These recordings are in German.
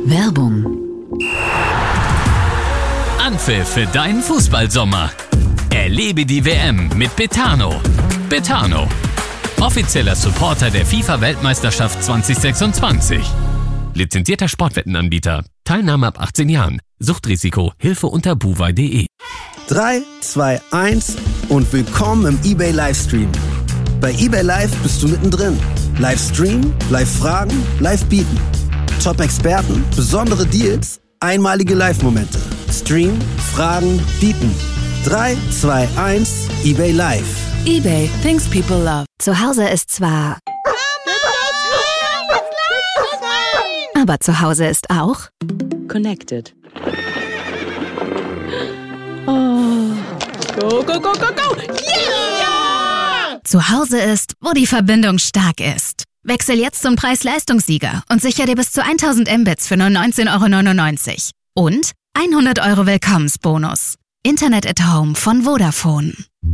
Werbung. Anpfiff für deinen Fußballsommer. Erlebe die WM mit Betano. Betano, offizieller Supporter der FIFA-Weltmeisterschaft 2026. Lizenzierter Sportwettenanbieter. Teilnahme ab 18 Jahren. Suchtrisiko. Hilfe unter buwei.de. 3, 2, 1 und willkommen im eBay Livestream. Bei eBay Live bist du mittendrin. Livestream, Live-Fragen, Live-Bieten. Top-Experten, besondere Deals, einmalige Live-Momente. Stream, Fragen, Bieten. 3, 2, 1, eBay Live. eBay, things people love. Zu Hause ist zwar... Aber zu Hause ist auch... Connected. Oh. Go, go, go, go, go! Yeah! Zu Hause ist, wo die Verbindung stark ist. Wechsel jetzt zum Preis-Leistungssieger und sicher dir bis zu 1000 Mbits für nur 19,99 €. Und 100 € Willkommensbonus. Internet at Home von Vodafone.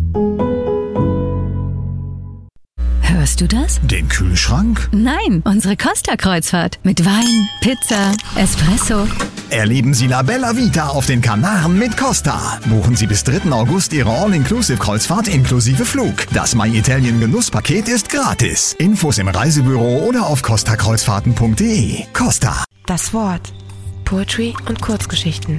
Hörst du das? Den Kühlschrank? Nein, unsere Costa-Kreuzfahrt. Mit Wein, Pizza, Espresso. Erleben Sie La Bella Vita auf den Kanaren mit Costa. Buchen Sie bis 3. August Ihre All-Inclusive-Kreuzfahrt inklusive Flug. Das My Italien Genusspaket ist gratis. Infos im Reisebüro oder auf costakreuzfahrten.de. Costa. Das Wort. Poetry und Kurzgeschichten.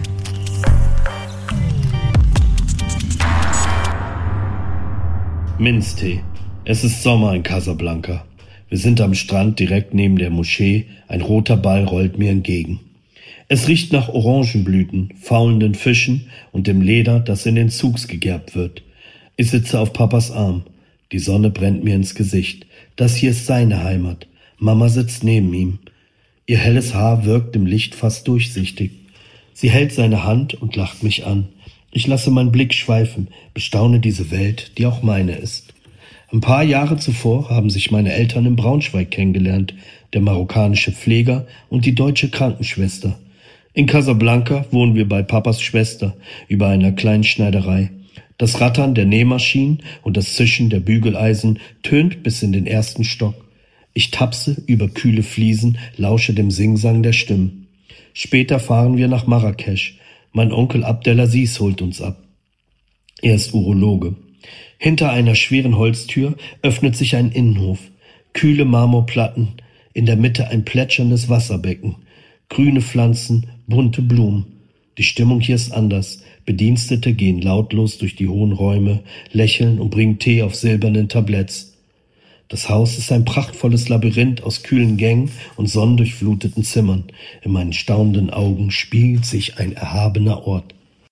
Minztee. Es ist Sommer in Casablanca. Wir sind am Strand direkt neben der Moschee. Ein roter Ball rollt mir entgegen. Es riecht nach Orangenblüten, faulenden Fischen und dem Leder, das in den Zugs gegerbt wird. Ich sitze auf Papas Arm. Die Sonne brennt mir ins Gesicht. Das hier ist seine Heimat. Mama sitzt neben ihm. Ihr helles Haar wirkt im Licht fast durchsichtig. Sie hält seine Hand und lacht mich an. Ich lasse meinen Blick schweifen, bestaune diese Welt, die auch meine ist. Ein paar Jahre zuvor haben sich meine Eltern in Braunschweig kennengelernt, der marokkanische Pfleger und die deutsche Krankenschwester. In Casablanca wohnen wir bei Papas Schwester über einer kleinen Schneiderei. Das Rattern der Nähmaschinen und das Zischen der Bügeleisen tönt bis in den ersten Stock. Ich tapse über kühle Fliesen, lausche dem Singsang der Stimmen. Später fahren wir nach Marrakesch. Mein Onkel Abdelaziz holt uns ab. Er ist Urologe. Hinter einer schweren Holztür öffnet sich ein Innenhof. Kühle Marmorplatten, in der Mitte ein plätscherndes Wasserbecken. Grüne Pflanzen, bunte Blumen. Die Stimmung hier ist anders. Bedienstete gehen lautlos durch die hohen Räume, lächeln und bringen Tee auf silbernen Tabletts. Das Haus ist ein prachtvolles Labyrinth aus kühlen Gängen und sonnendurchfluteten Zimmern. In meinen staunenden Augen spiegelt sich ein erhabener Ort.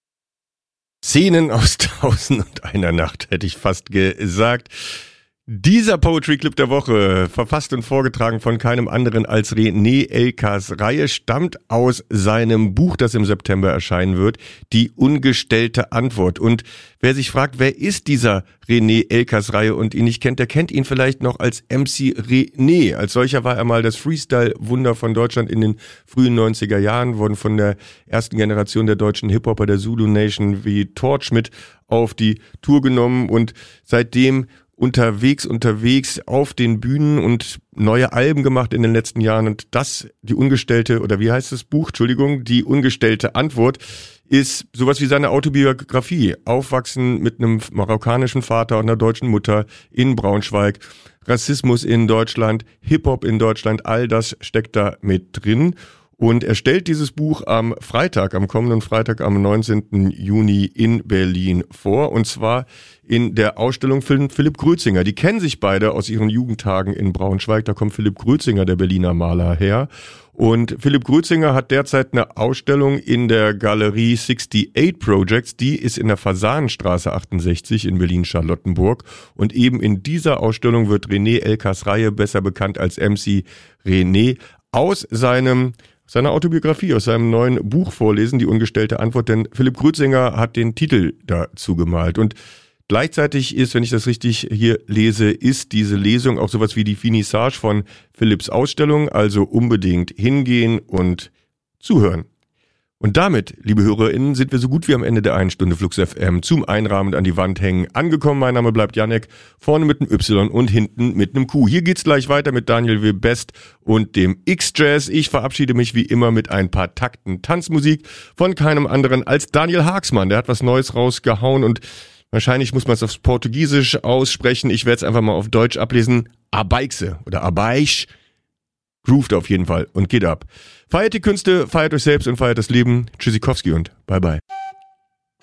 Szenen aus 1001 Nacht, hätte ich fast gesagt. Dieser Poetry Clip der Woche, verfasst und vorgetragen von keinem anderen als René Elkas Reihe, stammt aus seinem Buch, das im September erscheinen wird, Die ungestellte Antwort. Und wer sich fragt, wer ist dieser René Elkas Reihe und ihn nicht kennt, der kennt ihn vielleicht noch als MC René. Als solcher war er mal das Freestyle-Wunder von Deutschland in den frühen 90er Jahren, wurden von der ersten Generation der deutschen Hip-Hopper der Zulu Nation wie Torch mit auf die Tour genommen und seitdem unterwegs auf den Bühnen und neue Alben gemacht in den letzten Jahren. Und das, die ungestellte, oder wie heißt das Buch? Entschuldigung, Die ungestellte Antwort ist sowas wie seine Autobiografie. Aufwachsen mit einem marokkanischen Vater und einer deutschen Mutter in Braunschweig. Rassismus in Deutschland, Hip-Hop in Deutschland, all das steckt da mit drin. Und er stellt dieses Buch am kommenden Freitag, am 19. Juni in Berlin vor. Und zwar in der Ausstellung Philipp Grötzinger. Die kennen sich beide aus ihren Jugendtagen in Braunschweig. Da kommt Philipp Grötzinger, der Berliner Maler, her. Und Philipp Grötzinger hat derzeit eine Ausstellung in der Galerie 68 Projects. Die ist in der Fasanenstraße 68 in Berlin-Charlottenburg. Und eben in dieser Ausstellung wird René Elkas Reihe, besser bekannt als MC René, aus seiner Autobiografie, aus seinem neuen Buch vorlesen, Die ungestellte Antwort, denn Philipp Grötzinger hat den Titel dazu gemalt. Und gleichzeitig ist, wenn ich das richtig hier lese, ist diese Lesung auch sowas wie die Finissage von Philipps Ausstellung, also unbedingt hingehen und zuhören. Und damit, liebe HörerInnen, sind wir so gut wie am Ende der 1 Stunde Flux FM zum Einrahmen und an die Wand hängen angekommen. Mein Name bleibt Janek, vorne mit einem Y und hinten mit einem Q. Hier geht's gleich weiter mit Daniel W. Best und dem X-Jazz. Ich verabschiede mich wie immer mit ein paar Takten Tanzmusik von keinem anderen als Daniel Haaksmann. Der hat was Neues rausgehauen und wahrscheinlich muss man es aufs Portugiesisch aussprechen. Ich werde es einfach mal auf Deutsch ablesen. Abaixe oder Abaix. Grooved auf jeden Fall und geht ab. Feiert die Künste, feiert euch selbst und feiert das Leben. Tschüssikowski und bye bye.